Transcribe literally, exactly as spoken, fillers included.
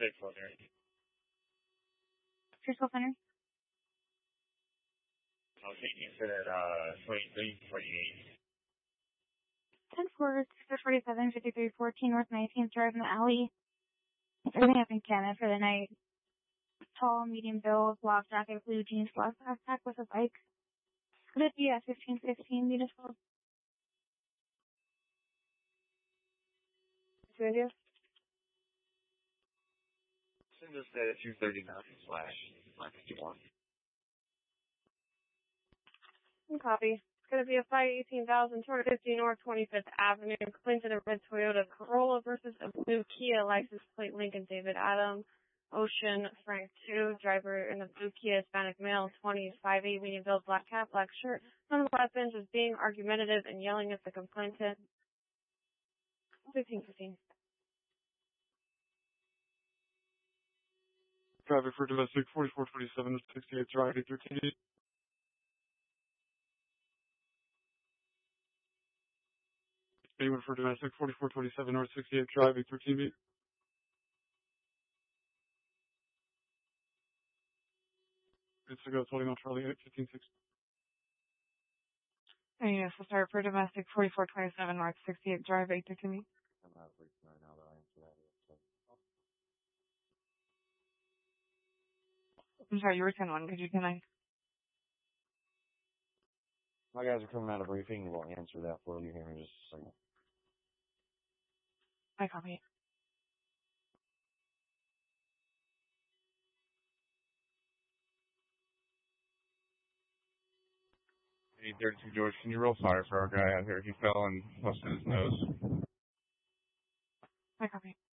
six, Center. Crystal Center. I'll take you for that, uh, twenty-three forty-eight. ten four, six forty-seven, fifty-three fourteen North nineteenth Drive in the alley. Everything up in Canada for the night. Tall, medium build, black jacket, blue jeans, black backpack with a bike. Could it be at fifteen fifteen Municipal? Two of you? Send us that at two thirty-nine slash nine fifty-one. Copy. It's going to be a five eighteen thousand two hundred fifty North twenty-fifth Avenue. Clinton, a red Toyota Corolla versus a blue Kia license plate Lincoln David Adam. Ocean Frank two, driver in the blue Kia, Hispanic male, twenty-five eight, medium build, black cap, black shirt. None of the weapons was being argumentative and yelling at the complainant. fifteen fifteen. Driver for domestic forty-four twenty-seven, sixty-eight Drive, eight thirteen. Anyone for domestic forty-four twenty-seven, North sixty-eight Drive, eight thirteen B. Good to go, holding on Charlie, eight fifteen six. Hey, yes, we'll start for domestic forty-four twenty-seven, North sixty-eight Drive, eight thirteen B. I'm not breaking right now, but I'll answer that. So. I'm sorry, you were ten one. Could you ten nine? My guys are coming out of briefing. We'll answer that for you here in just a second. I copy. eight thirty-two George, can you roll fire for our guy out here? He fell and busted his nose. I copy.